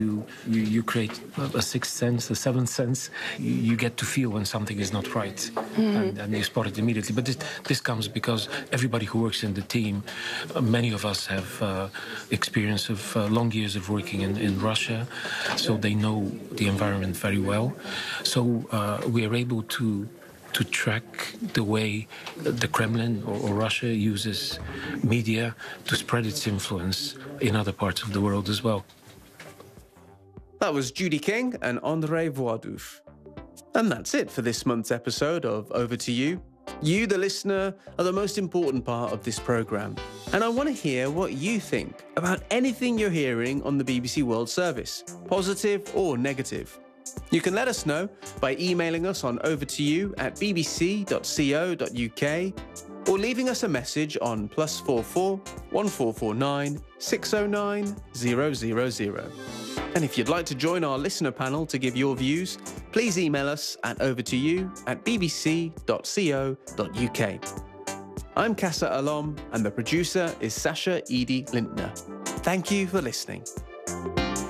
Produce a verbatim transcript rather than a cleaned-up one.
You, you, you create a sixth sense, a seventh sense. You, you get to feel when something is not right, mm-hmm. and, and you spot it immediately. But this, this comes because everybody who works in the team, uh, many of us have uh, experience of uh, long years of working in, in Russia, so they know the environment very well. So uh, we are able to to track the way the Kremlin or, or Russia uses media to spread its influence in other parts of the world as well. That was Judy King and Andrei Voadouf. And that's it for this month's episode of Over to You. You, the listener, are the most important part of this programme. And I want to hear what you think about anything you're hearing on the B B C World Service, positive or negative. You can let us know by emailing us on overtoyou at bbc dot co dot uk or leaving us a message on plus four four one four four nine six oh nine zero zero zero. And if you'd like to join our listener panel to give your views, please email us at overtoyou at bbc dot co dot uk. I'm Casa Alom, and the producer is Sasha Edie Lindner. Thank you for listening.